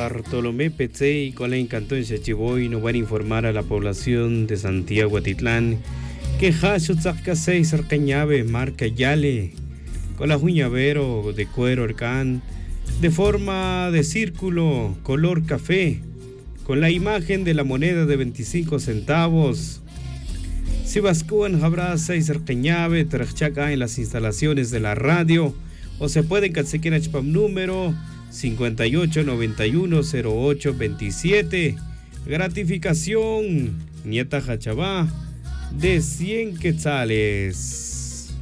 Bartolomé Petzey, Colén Cantón Chachiboy, nos van a informar a la población de Santiago Atitlán que Hashu Tzaka 6 Arcañave, marca Yale, con la juñavero de cuero arcán, de forma de círculo, color café, con la imagen de la moneda de 25 centavos. Si bascúan habrá 6 Arcañave, Trachaka en las instalaciones de la radio, o se pueden conseguir el número 58910827. Gratificación Nieta Hachabá de 100 quetzales.